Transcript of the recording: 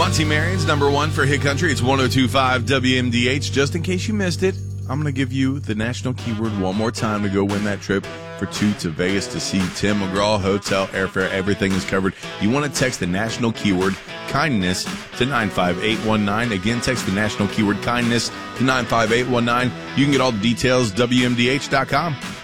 Monty Marion's number one for Hit Country. It's 102.5 WMDH. Just in case you missed it, I'm going to give you the national keyword one more time to go win that trip for two to Vegas to see Tim McGraw. Hotel, airfare, everything is covered. You want to text the national keyword kindness to 95819. Again, text the national keyword kindness to 95819. You can get all the details, WMDH.com.